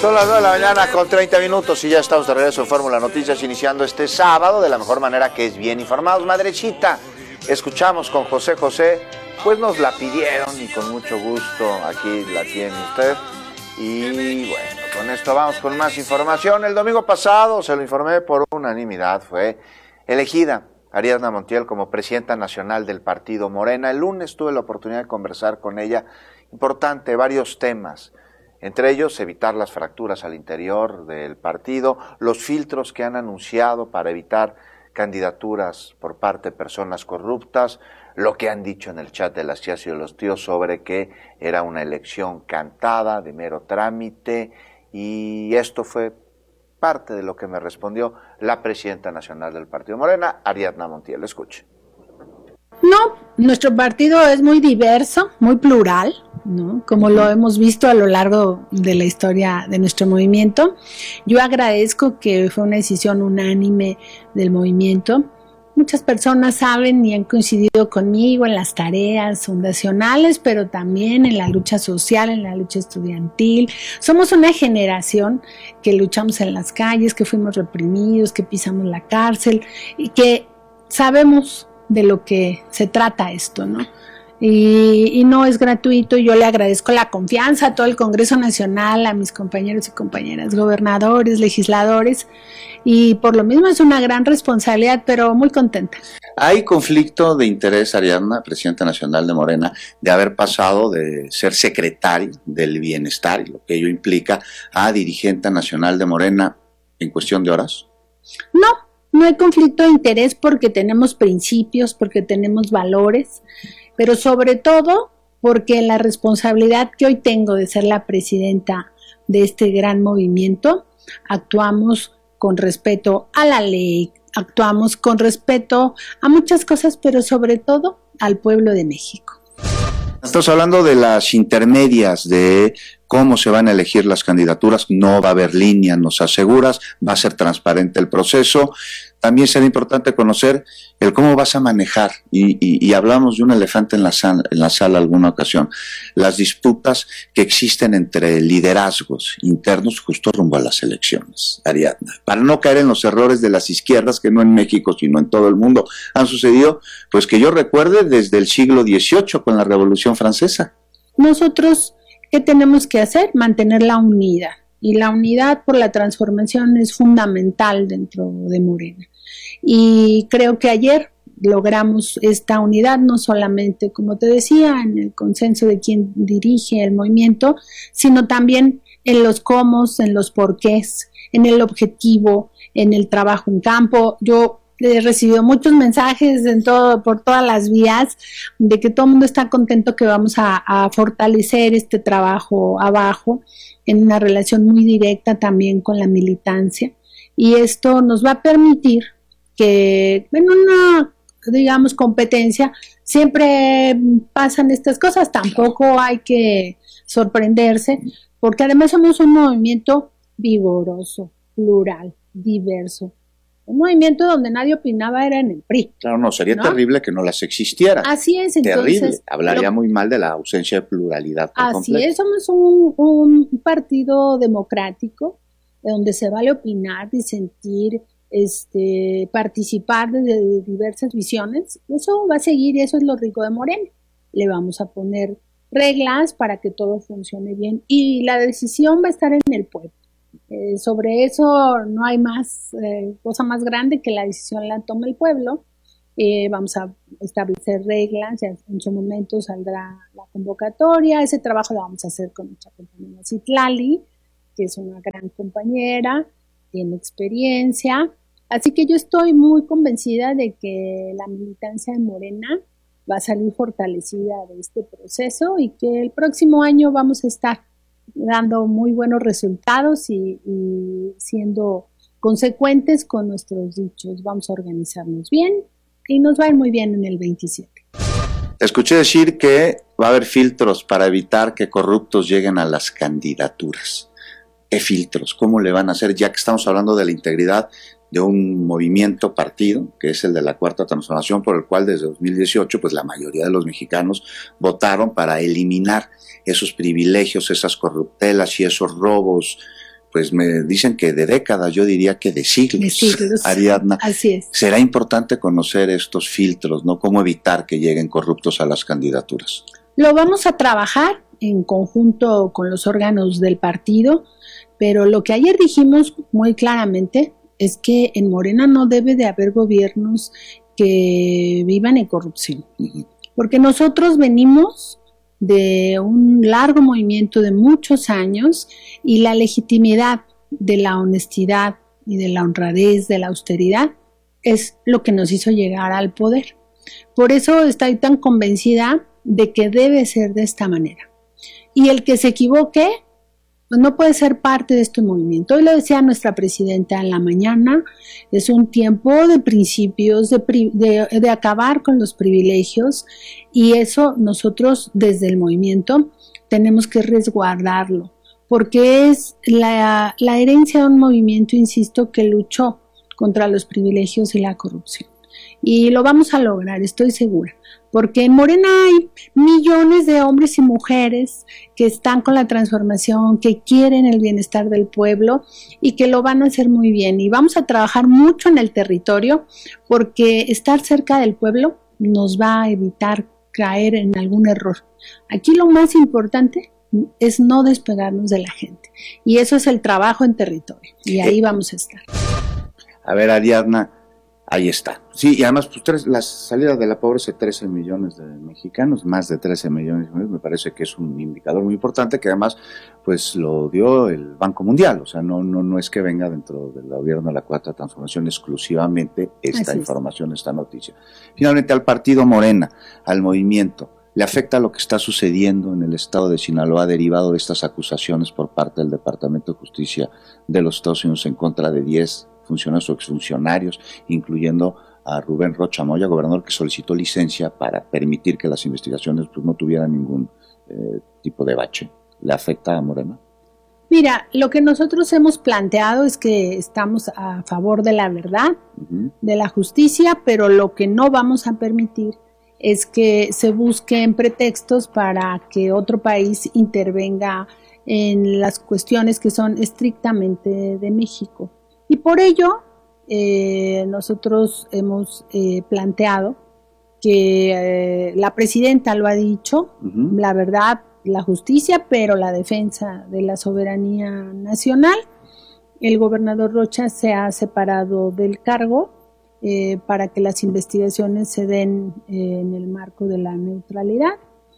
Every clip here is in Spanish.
Son las 9 de la mañana con 30 minutos y ya estamos de regreso en Fórmula Noticias, iniciando este sábado de la mejor manera, que es bien informados. Madrecita, escuchamos con José José, pues nos la pidieron y con mucho gusto aquí la tiene usted. Y bueno, con esto vamos con más información. El domingo pasado, se lo informé, por unanimidad fue elegida Ariadna Montiel como presidenta nacional del partido Morena. El lunes tuve la oportunidad de conversar con ella, importante, varios temas. Entre ellos, evitar las fracturas al interior del partido, los filtros que han anunciado para evitar candidaturas por parte de personas corruptas, lo que han dicho en el chat de las tías y de los tíos sobre que era una elección cantada, de mero trámite, y esto fue parte de lo que me respondió la presidenta nacional del partido Morena, Ariadna Montiel. Escuche. No, nuestro partido es muy diverso, muy plural, ¿no? Como lo hemos visto a lo largo de la historia de nuestro movimiento. Yo agradezco que fue una decisión unánime del movimiento. Muchas personas saben y han coincidido conmigo en las tareas fundacionales, pero también en la lucha social, en la lucha estudiantil. Somos una generación que luchamos en las calles, que fuimos reprimidos, que pisamos la cárcel y que sabemos de lo que se trata esto, ¿no? Y no es gratuito. Yo le agradezco la confianza a todo el Congreso Nacional, a mis compañeros y compañeras, gobernadores, legisladores, y por lo mismo es una gran responsabilidad, pero muy contenta. ¿Hay conflicto de interés, Ariadna, presidenta nacional de Morena, de haber pasado de ser secretaria del bienestar, y lo que ello implica, a dirigente nacional de Morena en cuestión de horas? No hay conflicto de interés porque tenemos principios, porque tenemos valores, pero sobre todo porque la responsabilidad que hoy tengo de ser la presidenta de este gran movimiento, actuamos con respeto a la ley, actuamos con respeto a muchas cosas, pero sobre todo al pueblo de México. Estamos hablando de las intermedias, de cómo se van a elegir las candidaturas. No va a haber línea, nos aseguras, va a ser transparente el proceso. También será importante conocer el cómo vas a manejar, y hablamos de un elefante en la sala alguna ocasión, las disputas que existen entre liderazgos internos justo rumbo a las elecciones, Ariadna, para no caer en los errores de las izquierdas que no en México sino en todo el mundo han sucedido, pues que yo recuerde desde el siglo XVIII con la Revolución Francesa. Nosotros, ¿qué tenemos que hacer? Mantener la unidad. Y la unidad por la transformación es fundamental dentro de Morena. Y creo que ayer logramos esta unidad, no solamente, como te decía, en el consenso de quien dirige el movimiento, sino también en los cómo, en los porqués, en el objetivo, en el trabajo en campo. Yo he recibido muchos mensajes por todas las vías de que todo el mundo está contento, que vamos a fortalecer este trabajo abajo en una relación muy directa también con la militancia, y esto nos va a permitir que en una, digamos, competencia siempre pasan estas cosas. Tampoco hay que sorprenderse, porque además somos un movimiento vigoroso, plural, diverso. Un movimiento donde nadie opinaba era en el PRI. Claro, no, sería terrible que no las existieran. Así es, entonces. Terrible, hablaría muy mal de la ausencia de pluralidad. Así es, somos un partido democrático donde se vale opinar, disentir, participar de diversas visiones. Eso va a seguir, y eso es lo rico de Morena. Le vamos a poner reglas para que todo funcione bien, y la decisión va a estar en el pueblo. Sobre eso no hay más cosa más grande que la decisión la tome el pueblo. Vamos a establecer reglas, ya en su momento saldrá la convocatoria. Ese trabajo lo vamos a hacer con nuestra compañera Citlali, que es una gran compañera, tiene experiencia, así que yo estoy muy convencida de que la militancia de Morena va a salir fortalecida de este proceso, y que el próximo año vamos a estar dando muy buenos resultados y siendo consecuentes con nuestros dichos. Vamos a organizarnos bien y nos va a ir muy bien en el 27. Escuché decir que va a haber filtros para evitar que corruptos lleguen a las candidaturas. ¿Qué filtros? ¿Cómo le van a hacer? Ya que estamos hablando de la integridad de un movimiento partido, que es el de la Cuarta Transformación, por el cual desde 2018 pues la mayoría de los mexicanos votaron para eliminar esos privilegios, esas corruptelas y esos robos pues me dicen que de décadas, yo diría que de siglos, Ariadna. Así es. Será importante conocer estos filtros, ¿no? Cómo evitar que lleguen corruptos a las candidaturas. Lo vamos a trabajar en conjunto con los órganos del partido, pero lo que ayer dijimos muy claramente es que en Morena no debe de haber gobiernos que vivan en corrupción, porque nosotros venimos de un largo movimiento de muchos años y la legitimidad de la honestidad y de la honradez, de la austeridad, es lo que nos hizo llegar al poder. Por eso estoy tan convencida de que debe ser de esta manera. Y el que se equivoque, pues no puede ser parte de este movimiento. Hoy lo decía nuestra presidenta en la mañana, es un tiempo de principios, de acabar con los privilegios, y eso nosotros desde el movimiento tenemos que resguardarlo, porque es la herencia de un movimiento, insisto, que luchó contra los privilegios y la corrupción. Y lo vamos a lograr, estoy segura, porque en Morena hay millones de hombres y mujeres que están con la transformación, que quieren el bienestar del pueblo y que lo van a hacer muy bien. Y vamos a trabajar mucho en el territorio, porque estar cerca del pueblo nos va a evitar caer en algún error. Aquí lo más importante es no despegarnos de la gente, y eso es el trabajo en territorio, y ahí vamos a estar. A ver, Ariadna, ahí está. Sí, y además, pues, la salida de la pobreza de 13 millones de mexicanos, más de 13 millones, me parece que es un indicador muy importante, que además, pues, lo dio el Banco Mundial. O sea, no es que venga dentro del gobierno de la Cuarta Transformación exclusivamente esta información, esta noticia. Finalmente, al partido Morena, al movimiento, ¿le afecta lo que está sucediendo en el estado de Sinaloa derivado de estas acusaciones por parte del Departamento de Justicia de los Estados Unidos en contra de 10 funcionarios o exfuncionarios, incluyendo a Rubén Rocha Moya, gobernador, que solicitó licencia para permitir que las investigaciones pues, no tuvieran ningún tipo de bache? ¿Le afecta a Morena? Mira, lo que nosotros hemos planteado es que estamos a favor de la verdad, de la justicia, pero lo que no vamos a permitir es que se busquen pretextos para que otro país intervenga en las cuestiones que son estrictamente de México. Y por ello, nosotros hemos planteado que la presidenta lo ha dicho, la verdad, la justicia, pero la defensa de la soberanía nacional. El gobernador Rocha se ha separado del cargo para que las investigaciones se den en el marco de la neutralidad,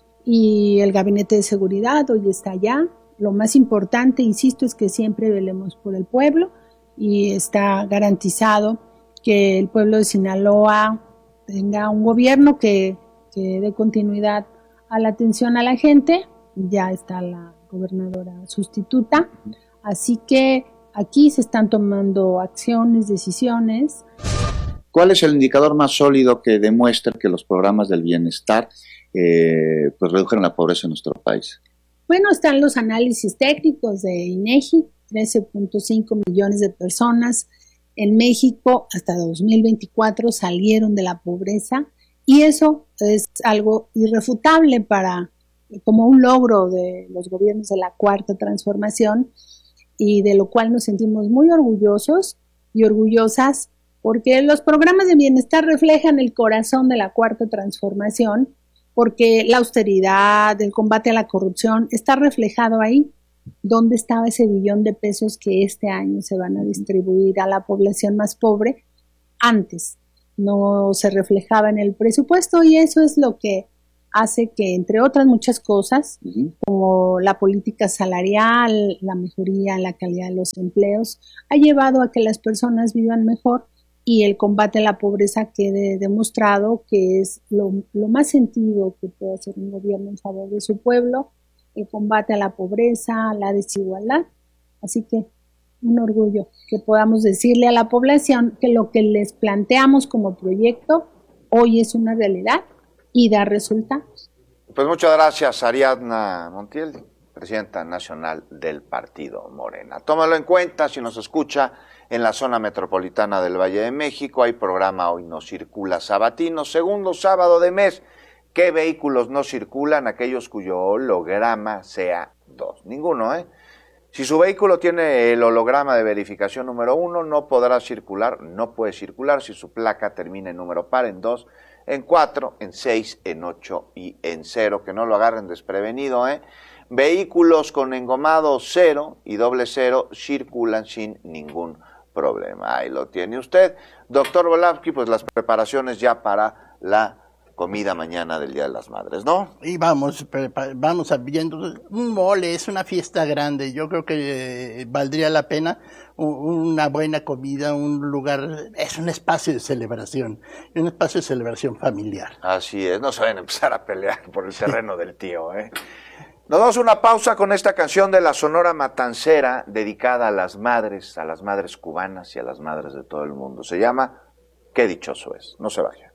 y el Gabinete de Seguridad hoy está allá. Lo más importante, insisto, es que siempre velemos por el pueblo, y está garantizado que el pueblo de Sinaloa tenga un gobierno que dé continuidad a la atención a la gente. Ya está la gobernadora sustituta, así que aquí se están tomando acciones, decisiones. ¿Cuál es el indicador más sólido que demuestra que los programas del bienestar pues redujeron la pobreza en nuestro país? Bueno, están los análisis técnicos de INEGI, 13.5 millones de personas en México hasta 2024 salieron de la pobreza, y eso es algo irrefutable como un logro de los gobiernos de la Cuarta Transformación, y de lo cual nos sentimos muy orgullosos y orgullosas, porque los programas de bienestar reflejan el corazón de la Cuarta Transformación, porque la austeridad, el combate a la corrupción está reflejado ahí. ¿Dónde estaba ese billón de pesos que este año se van a distribuir a la población más pobre? Antes no se reflejaba en el presupuesto, y eso es lo que hace que, entre otras muchas cosas, como la política salarial, la mejoría en la calidad de los empleos, ha llevado a que las personas vivan mejor, y el combate a la pobreza quede demostrado que es lo más sentido que puede hacer un gobierno en favor de su pueblo, el combate a la pobreza, la desigualdad. Así que un orgullo que podamos decirle a la población que lo que les planteamos como proyecto hoy es una realidad y da resultados. Pues muchas gracias, Ariadna Montiel, presidenta nacional del Partido Morena. Tómalo en cuenta si nos escucha en la zona metropolitana del Valle de México. Hay programa Hoy No Circula sabatino, segundo sábado de mes. ¿Qué vehículos no circulan? Aquellos cuyo holograma sea 2. Ninguno, Si su vehículo tiene el holograma de verificación número 1, no puede circular si su placa termina en número par, en 2, en 4, en 6, en 8 y en 0. Que no lo agarren desprevenido, ¿eh? Vehículos con engomado 0 y doble 0 circulan sin ningún problema. Ahí lo tiene usted. Doctor Volavsky, pues las preparaciones ya para la comida mañana del Día de las Madres, ¿no? Y vamos viendo un mole, es una fiesta grande, yo creo que valdría la pena una buena comida, un lugar, es un espacio de celebración, un espacio de celebración familiar. Así es, no se van a empezar a pelear por el terreno del tío, ¿eh? Nos damos una pausa con esta canción de la Sonora Matancera dedicada a las madres cubanas y a las madres de todo el mundo. Se llama Qué dichoso es. No se vaya.